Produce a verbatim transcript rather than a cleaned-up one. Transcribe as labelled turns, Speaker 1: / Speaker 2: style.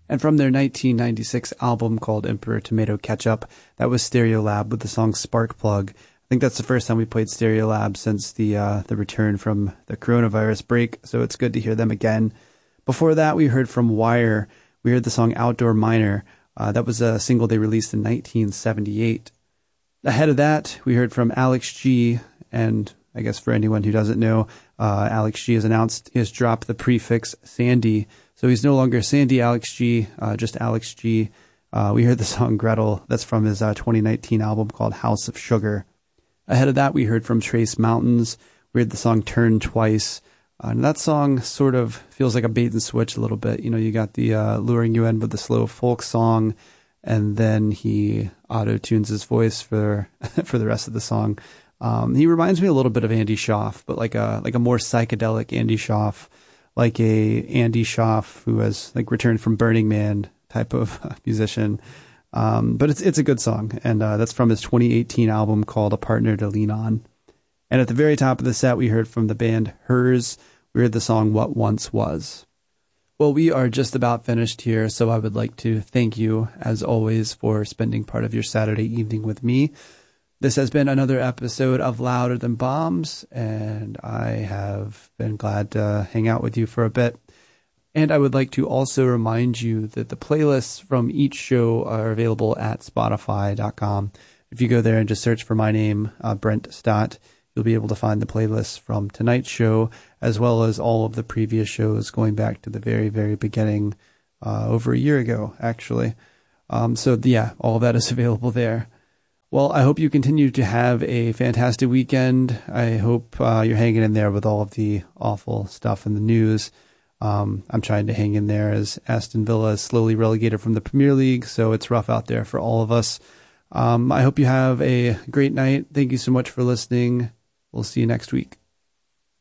Speaker 1: And from their nineteen ninety-six album called Emperor Tomato Ketchup, that was Stereolab with the song Sparkplug. I think that's the first time we played Stereolab since the uh, the return from the coronavirus break, so it's good to hear them again. Before that, we heard from Wire. We heard the song Outdoor Miner. Uh, that was a single they released in nineteen seventy-eight. Ahead of that, we heard from Alex G, and I guess for anyone who doesn't know, uh, Alex G has announced he has dropped the prefix Sandy. So he's no longer Sandy Alex G, uh, just Alex G. Uh, we heard the song Gretel. That's from his uh, twenty nineteen album called House of Sugar. Ahead of that, we heard from Trace Mountains. We heard the song Turn Twice. Uh, and that song sort of feels like a bait and switch a little bit. You know, you got the uh, luring you in with the slow folk song, and then he auto-tunes his voice for for the rest of the song. Um, he reminds me a little bit of Andy Schaaf, but like a like a more psychedelic Andy Schaaf, like a Andy Schaaf who has like returned from Burning Man type of uh, musician. Um, but it's it's a good song, and uh, that's from his twenty eighteen album called A Partner to Lean On. And at the very top of the set, we heard from the band Hers. We heard the song What Once Was. Well, we are just about finished here, so I would like to thank you, as always, for spending part of your Saturday evening with me. This has been another episode of Louder Than Bombs, and I have been glad to hang out with you for a bit. And I would like to also remind you that the playlists from each show are available at spotify dot com. If you go there and just search for my name, uh, Brent Stott, you'll be able to find the playlists from tonight's show, as well as all of the previous shows going back to the very, very beginning, uh, over a year ago, actually. Um, so, yeah, all of that is available there. Well, I hope you continue to have a fantastic weekend. I hope uh, you're hanging in there with all of the awful stuff in the news. Um, I'm trying to hang in there as Aston Villa is slowly relegated from the Premier League, so it's rough out there for all of us. Um, I hope you have a great night. Thank you so much for listening. We'll see you next week.